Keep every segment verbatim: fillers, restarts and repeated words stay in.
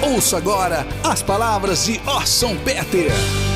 Ouça agora as palavras de Orson Peter.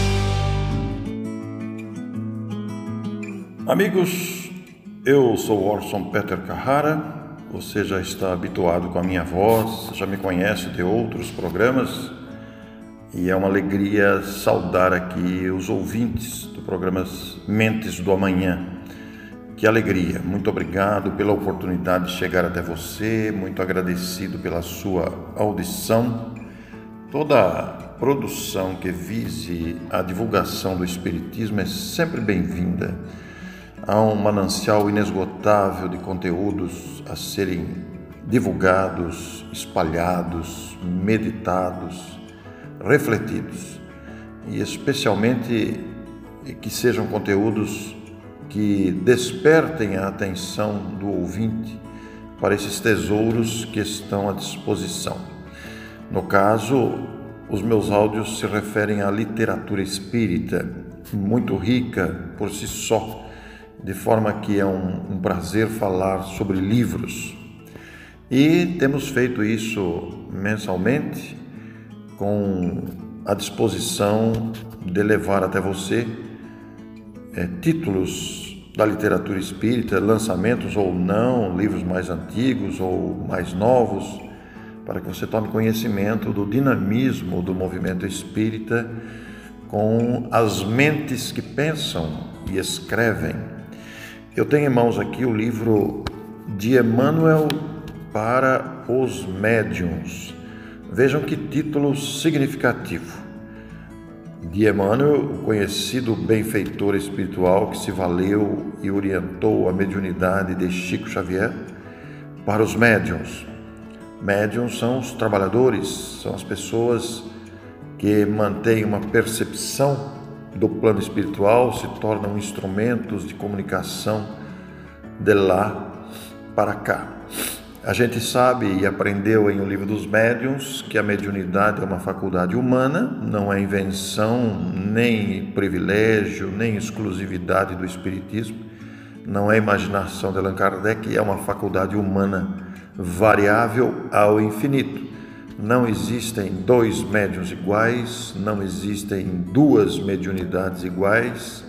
Amigos, eu sou Orson Peter Carrara. Você já está habituado com a minha voz, já me conhece de outros programas e é uma alegria saudar aqui os ouvintes do programa Mentes do Amanhã. Que alegria! Muito obrigado pela oportunidade de chegar até você, muito agradecido pela sua audição. Toda produção que vise a divulgação do Espiritismo é sempre bem-vinda. Há um manancial inesgotável de conteúdos a serem divulgados, espalhados, meditados, refletidos, e especialmente que sejam conteúdos que despertem a atenção do ouvinte para esses tesouros que estão à disposição. No caso, os meus áudios se referem à literatura espírita, muito rica por si só, de forma que é um, um prazer falar sobre livros. E temos feito isso mensalmente, com a disposição de levar até você é, títulos da literatura espírita, lançamentos ou não, livros mais antigos ou mais novos, para que você tome conhecimento do dinamismo do movimento espírita com as mentes que pensam e escrevem. Eu tenho em mãos aqui o livro de Emmanuel para os Médiuns. Vejam que título significativo. De Emmanuel, o conhecido benfeitor espiritual que se valeu e orientou a mediunidade de Chico Xavier, para os médiuns. Médiuns são os trabalhadores, são as pessoas que mantêm uma percepção do plano espiritual, se tornam instrumentos de comunicação de lá para cá. A gente sabe e aprendeu em O Livro dos Médiuns que a mediunidade é uma faculdade humana, não é invenção, nem privilégio, nem exclusividade do Espiritismo, não é imaginação de Allan Kardec, é uma faculdade humana variável ao infinito. Não existem dois médiuns iguais, não existem duas mediunidades iguais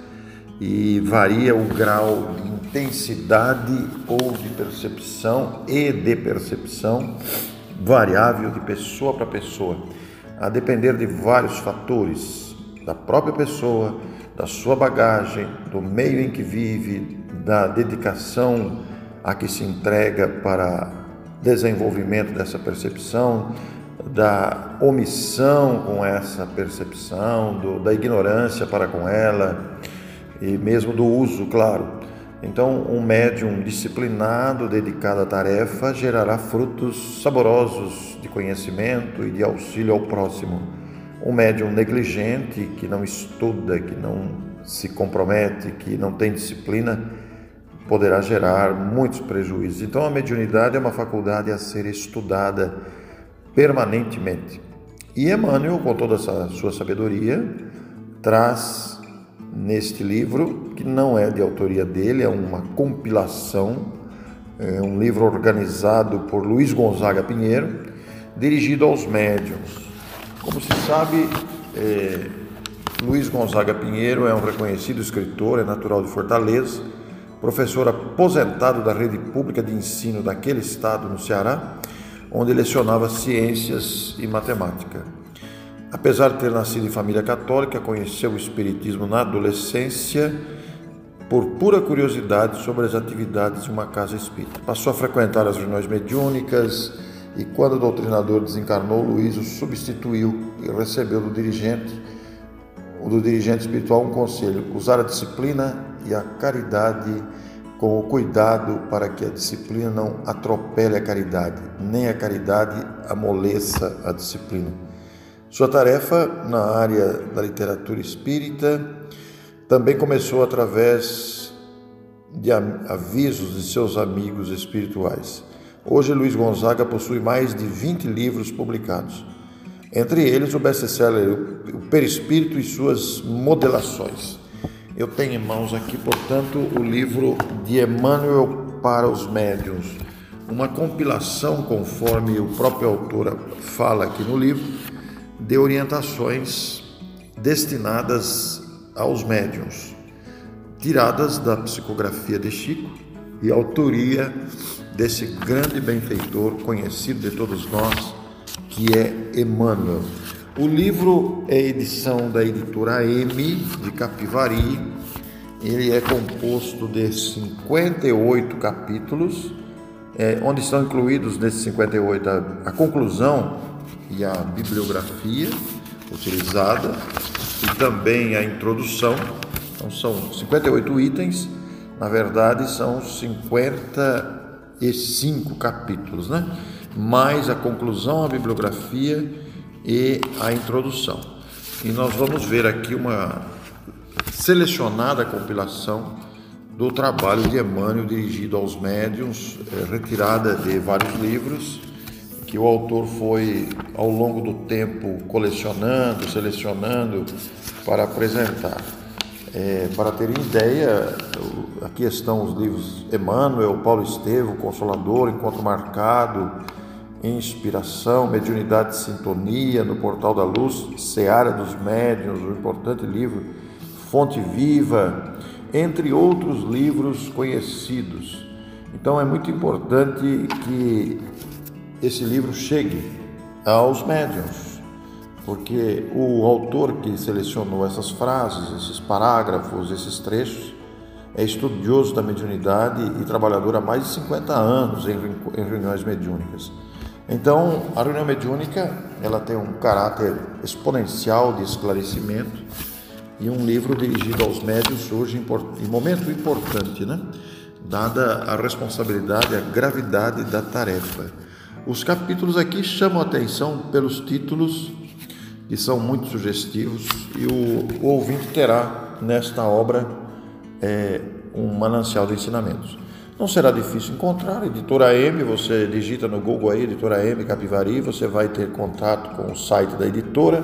e varia o grau de intensidade ou de percepção e de percepção variável de pessoa para pessoa, a depender de vários fatores, da própria pessoa, da sua bagagem, do meio em que vive, da dedicação a que se entrega para desenvolvimento dessa percepção, da omissão com essa percepção, do, da ignorância para com ela e mesmo do uso, claro. Então, um médium disciplinado, dedicado à tarefa, gerará frutos saborosos de conhecimento e de auxílio ao próximo. Um médium negligente, que não estuda, que não se compromete, que não tem disciplina, poderá gerar muitos prejuízos. Então, a mediunidade é uma faculdade a ser estudada permanentemente. E Emmanuel, com toda essa sua sabedoria, traz neste livro, que não é de autoria dele, é uma compilação, é um livro organizado por Luiz Gonzaga Pinheiro, dirigido aos médiuns. Como se sabe, é, Luiz Gonzaga Pinheiro é um reconhecido escritor, é natural de Fortaleza, professor aposentado da rede pública de ensino daquele estado no Ceará, onde lecionava ciências e matemática. Apesar de ter nascido em família católica, conheceu o Espiritismo na adolescência por pura curiosidade sobre as atividades de uma casa espírita. Passou a frequentar as reuniões mediúnicas e, quando o doutrinador desencarnou, Luiz o substituiu e recebeu do dirigente, do dirigente espiritual um conselho: usar a disciplina e a caridade com o cuidado para que a disciplina não atropele a caridade, nem a caridade amoleça a disciplina. Sua tarefa na área da literatura espírita também começou através de avisos de seus amigos espirituais. Hoje, Luiz Gonzaga possui mais de vinte livros publicados, entre eles o best-seller O Perispírito e suas modelações. Eu tenho em mãos aqui, portanto, o livro de Emmanuel para os Médiuns, uma compilação, conforme o próprio autor fala aqui no livro, de orientações destinadas aos médiuns, tiradas da psicografia de Chico e autoria desse grande benfeitor conhecido de todos nós, que é Emmanuel. O livro é edição da editora M, de Capivari. Ele é composto de cinquenta e oito capítulos, é, onde estão incluídos nesses cinquenta e oito a, a conclusão e a bibliografia utilizada e também a introdução. Então são cinquenta e oito itens, na verdade são cinquenta e cinco capítulos, né? Mais a conclusão, a bibliografia e a introdução. E nós vamos ver aqui uma selecionada compilação do trabalho de Emmanuel dirigido aos médiuns, retirada de vários livros que o autor foi ao longo do tempo colecionando, selecionando para apresentar. É, para terem ideia, aqui estão os livros Emmanuel, Paulo Estevam, Consolador, Encontro Marcado, Inspiração, Mediunidade de Sintonia, no Portal da Luz, Seara dos Médiuns, um importante livro, Fonte Viva, entre outros livros conhecidos. Então é muito importante que esse livro chegue aos médiuns, porque o autor que selecionou essas frases, esses parágrafos, esses trechos, é estudioso da mediunidade e trabalhador há mais de cinquenta anos em reuniões mediúnicas. Então, a reunião mediúnica, ela tem um caráter exponencial de esclarecimento e um livro dirigido aos médiuns surge em momento importante, né? Dada a responsabilidade, a gravidade da tarefa. Os capítulos aqui chamam a atenção pelos títulos, que são muito sugestivos, e o, o ouvinte terá nesta obra é, um manancial de ensinamentos. Não será difícil encontrar, Editora M, você digita no Google aí, Editora M, Capivari, você vai ter contato com o site da editora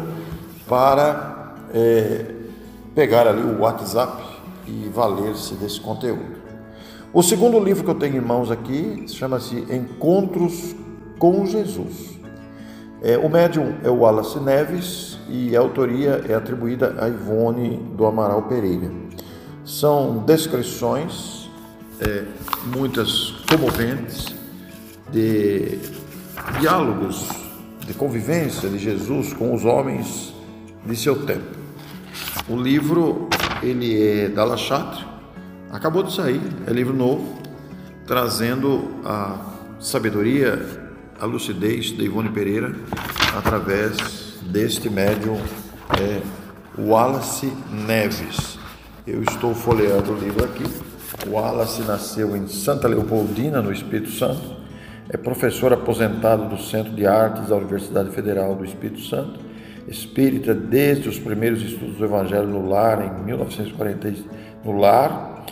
para é, pegar ali o WhatsApp e valer-se desse conteúdo. O segundo livro que eu tenho em mãos aqui chama-se Encontros com Jesus. É, o médium é o Wallace Neves e a autoria é atribuída a Ivone do Amaral Pereira. São descrições, é, muitas comoventes, de diálogos, de convivência de Jesus com os homens de seu tempo. O livro, ele é da La Chatre, acabou de sair, é livro novo, trazendo a sabedoria, a lucidez de Ivone Pereira através deste médium é, Wallace Neves. Eu estou folheando o livro aqui. Wallace nasceu em Santa Leopoldina, no Espírito Santo, é professor aposentado do Centro de Artes da Universidade Federal do Espírito Santo, espírita desde os primeiros estudos do Evangelho no Lar, em mil novecentos e quarenta, no Lar,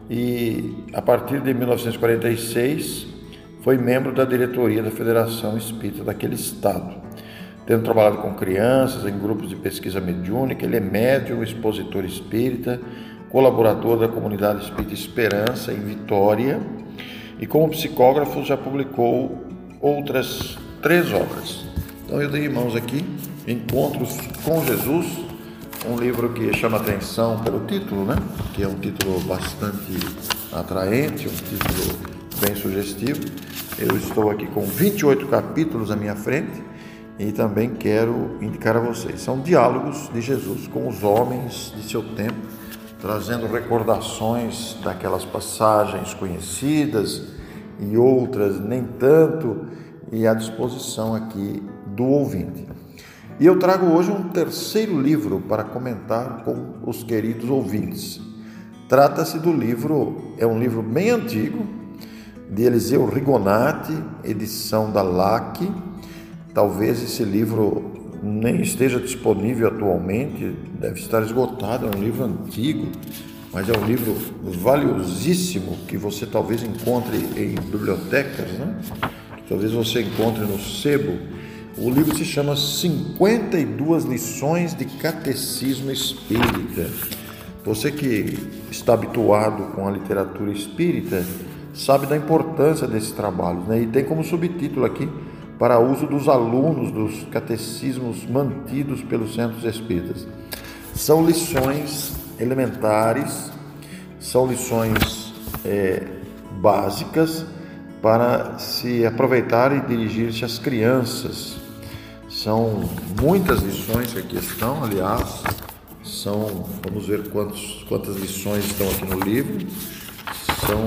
e a partir de mil novecentos e quarenta e seis foi membro da diretoria da Federação Espírita daquele estado. Tendo trabalhado com crianças em grupos de pesquisa mediúnica, ele é médium, expositor espírita, colaborador da comunidade Espírita Esperança em Vitória, e como psicógrafo já publicou outras três obras. Então eu dei em mãos aqui Encontros com Jesus, um livro que chama atenção pelo título, né? Que é um título bastante atraente, um título bem sugestivo. Eu estou aqui com vinte e oito capítulos à minha frente e também quero indicar a vocês. São diálogos de Jesus com os homens de seu tempo, trazendo recordações daquelas passagens conhecidas e outras nem tanto, e à disposição aqui do ouvinte. E eu trago hoje um terceiro livro para comentar com os queridos ouvintes. Trata-se do livro, é um livro bem antigo, de Eliseu Rigonati, edição da L A C. Talvez esse livro nem esteja disponível atualmente, deve estar esgotado, é um livro antigo, mas é um livro valiosíssimo que você talvez encontre em bibliotecas, né? Que talvez você encontre no sebo. O livro se chama cinquenta e duas lições de Catecismo Espírita. Você que está habituado com a literatura espírita sabe da importância desses trabalhos, né? E tem como subtítulo aqui, para uso dos alunos dos catecismos mantidos pelos centros espíritas. São lições elementares, são lições é, básicas para se aproveitar e dirigir-se às crianças. São muitas lições que aqui estão, aliás, são, vamos ver quantos, quantas lições estão aqui no livro. São,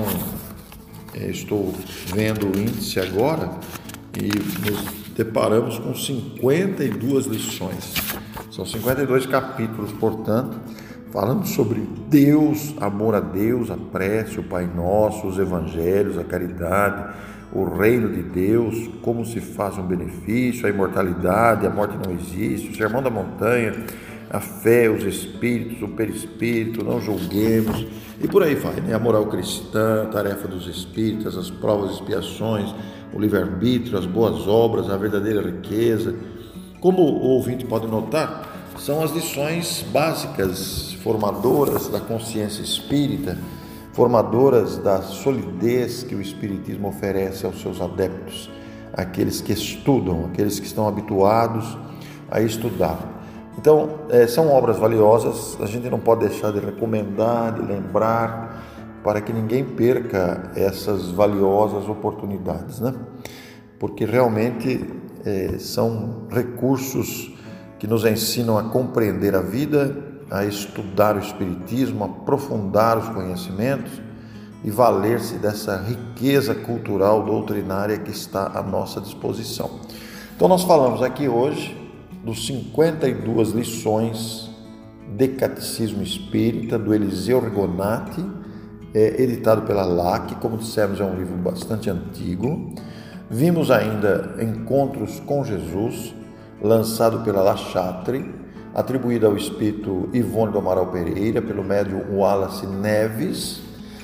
é, estou vendo o índice agora e nos deparamos com cinquenta e duas lições. São cinquenta e dois capítulos, portanto, falando sobre Deus, amor a Deus, a prece, o Pai Nosso, os Evangelhos, a caridade, o reino de Deus, como se faz um benefício, a imortalidade, a morte não existe, o sermão da montanha, a fé, os espíritos, o perispírito, não julguemos, e por aí vai, né? A moral cristã, a tarefa dos espíritas, as provas e expiações, o livre-arbítrio, as boas obras, a verdadeira riqueza. Como o ouvinte pode notar, são as lições básicas, formadoras da consciência espírita, formadoras da solidez que o Espiritismo oferece aos seus adeptos, aqueles que estudam, aqueles que estão habituados a estudar. Então, é, são obras valiosas, a gente não pode deixar de recomendar, de lembrar, para que ninguém perca essas valiosas oportunidades, né? Porque realmente é, são recursos que nos ensinam a compreender a vida, a estudar o Espiritismo, a aprofundar os conhecimentos e valer-se dessa riqueza cultural doutrinária que está à nossa disposição. Então nós falamos aqui hoje dos cinquenta e duas lições de Catecismo Espírita do Eliseu Rigonati, é, editado pela L A C, como dissemos, é um livro bastante antigo. Vimos ainda Encontros com Jesus, lançado pela La Chatre, atribuído ao espírito Ivone do Amaral Pereira, pelo médium Wallace Neves,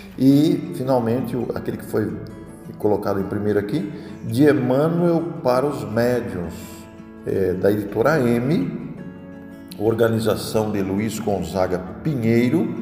e, finalmente, aquele que foi colocado em primeiro aqui, de Emmanuel para os médiuns, é, da editora M, organização de Luiz Gonzaga Pinheiro,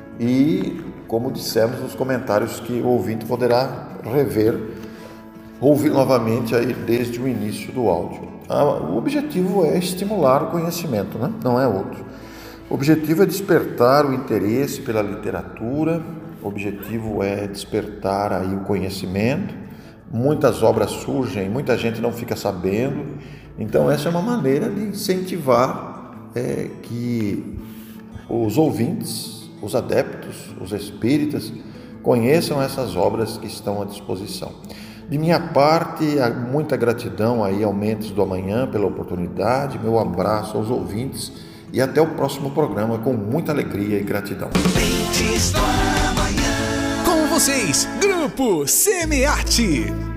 e, como dissemos nos comentários, que o ouvinte poderá rever, ouvir novamente aí desde o início do áudio. O objetivo é estimular o conhecimento, né? Não é outro. O objetivo é despertar o interesse pela literatura, o objetivo é despertar aí o conhecimento. Muitas obras surgem, muita gente não fica sabendo, então essa é uma maneira de incentivar é, que os ouvintes, os adeptos, os espíritas conheçam essas obras que estão à disposição. De minha parte, muita gratidão aí ao Mentes do Amanhã pela oportunidade, meu abraço aos ouvintes e até o próximo programa com muita alegria e gratidão. Mentes do Amanhã. Com vocês, Grupo Semearte.